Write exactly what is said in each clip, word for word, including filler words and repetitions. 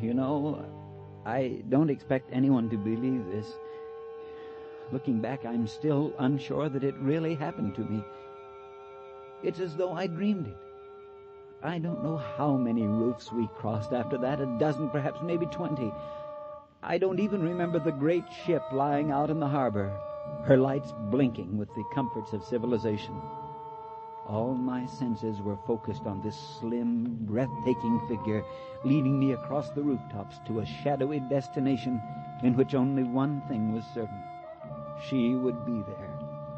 You know, I don't expect anyone to believe this. Looking back, I'm still unsure that it really happened to me. It's as though I dreamed it. I don't know how many roofs we crossed after that, a dozen, perhaps maybe twenty. I don't even remember the great ship lying out in the harbor, her lights blinking with the comforts of civilization. All my senses were focused on this slim, breathtaking figure leading me across the rooftops to a shadowy destination in which only one thing was certain. She would be there.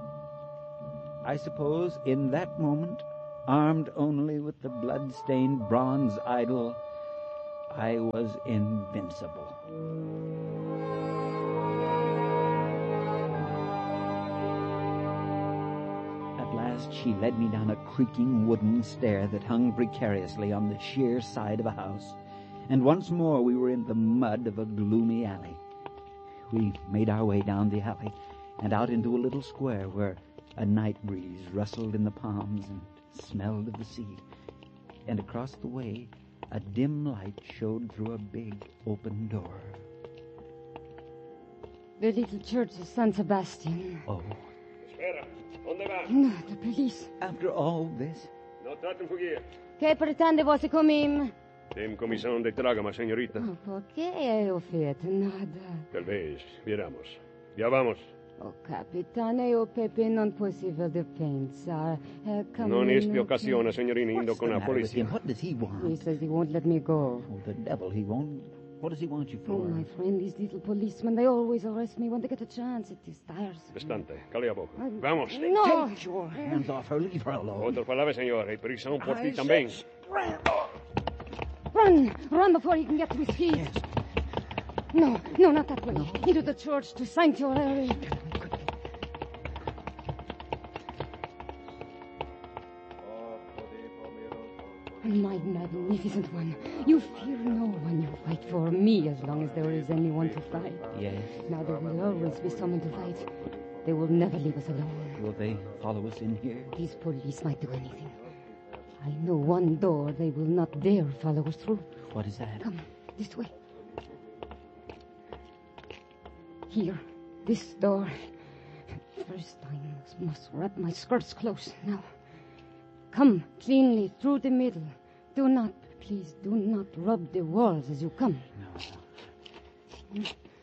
I suppose in that moment, armed only with the blood-stained bronze idol, I was invincible. At last she led me down a creaking wooden stair that hung precariously on the sheer side of a house, and once more we were in the mud of a gloomy alley. We made our way down the alley and out into a little square where a night breeze rustled in the palms and smelled of the sea, and across the way a dim light showed through a big open door. The little church of San Sebastian. Oh. Spera, onde va? No, the police. After all this? No traten fugir. Che pretende você comigo? Tem comissão de tragama, señorita. Oh, por qué eu feito nada? Talvez, viramos. Ya vamos. Oh, capitane, o Pepe non possibile de pensar. Uh, Non espi occasione, signorina, indo What's con the la matter with polizia. him? What does he want? He says he won't let me go. Oh, the devil, he won't. What does he want you for? Oh, my friend, these little policemen, they always arrest me when they get a chance. It is tiresome. Bastante, cali a boca. Vamos. No! Take your hands off her. Leave her alone. Otra palabra, señor. E prison por ti I también. said, Run! Run before he can get to his feet. Yes. No, no, not that way. No. Into the church, to sanctuary. My magnificent one, you fear no one. You fight for me as long as there is anyone to fight. Yes. Now there will always be someone to fight. They will never leave us alone. Will they follow us in here? These police might do anything. I know one door they will not dare follow us through. What is that? Come, this way. Here, this door. First I must wrap my skirts close. Now, come cleanly through the middle. Do not, please, do not rub the walls as you come. No.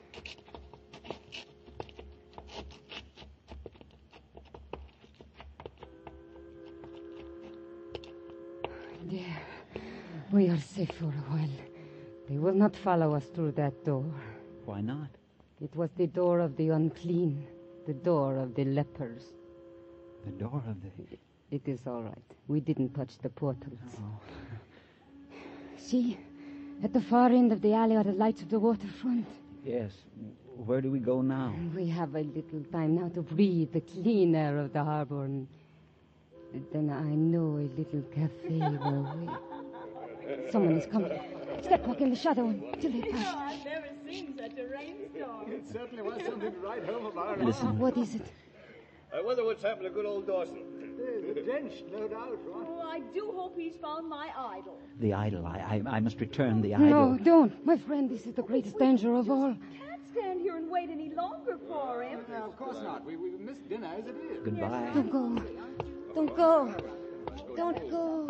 There. We are safe for a while. They will not follow us through that door. Why not? It was the door of the unclean, the door of the lepers. The door of the... It is all right. We didn't touch the portals. Oh. See, at the far end of the alley are the lights of the waterfront. Yes. Where do we go now? We have a little time now to breathe the clean air of the harbor. And then I know a little cafe where we... Someone is coming. Step back in the shadow until they pass. I've never seen such a rainstorm. It certainly was something to write home about. Listen. What is it? I wonder what's happened to good old Dawson. The drenched, no doubt, right? Oh, I do hope he's found my idol. The idol. I, I, I must return the No, idol. don't. My friend, this is the greatest danger of all. Can't stand here and wait any longer for him. No, of course not. We, we missed dinner as it is. Goodbye. Don't go. Don't go. Don't go.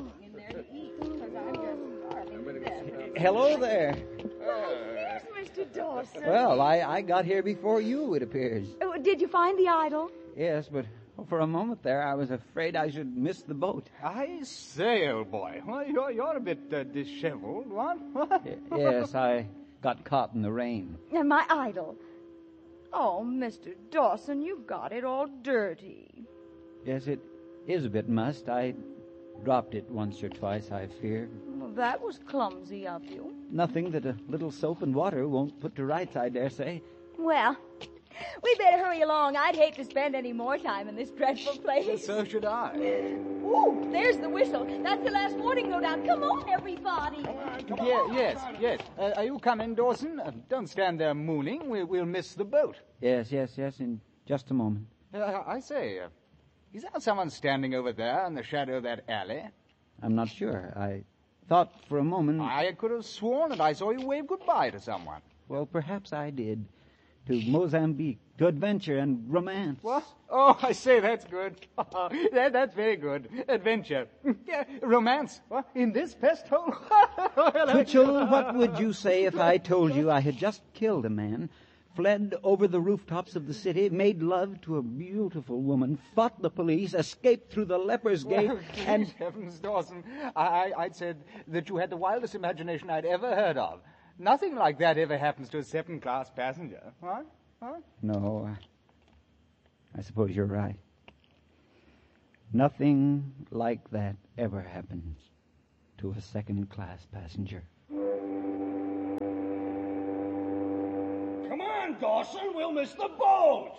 Hello there. There's Mister Dawson. Well, I, I got here before you, it appears. Oh, did you find the idol? Yes, but for a moment there, I was afraid I should miss the boat. I say, old boy, well, you're, you're a bit uh, disheveled, what? Y- yes, I got caught in the rain. And my idol. Oh, Mister Dawson, you've got it all dirty. Yes, it is a bit mussed. I dropped it once or twice, I fear. Well, that was clumsy of you. Nothing that a little soap and water won't put to rights, I dare say. Well, we better hurry along. I'd hate to spend any more time in this dreadful place. So should I. Ooh, there's the whistle. That's the last warning go down. Come on, everybody. Yeah, yes, yes. Uh, are you coming, Dawson? Uh, don't stand there mooning. We, we'll miss the boat. Yes, yes, yes, in just a moment. Uh, I say, uh, is there someone standing over there in the shadow of that alley? I'm not sure. I thought for a moment... I could have sworn that I saw you wave goodbye to someone. Well, perhaps I did. To Mozambique, to adventure and romance. What? Oh, I say, that's good. that, that's very good. Adventure. Yeah, romance. What? In this pest hole? Twitchell, what would you say if I told you I had just killed a man, fled over the rooftops of the city, made love to a beautiful woman, fought the police, escaped through the leper's gate, well, and... heavens, Dawson, I, I'd said that you had the wildest imagination I'd ever heard of. Nothing like that ever happens to a second-class passenger. Huh? Huh? No, I, I suppose you're right. Nothing like that ever happens to a second-class passenger. Come on, Dawson, we'll miss the boat!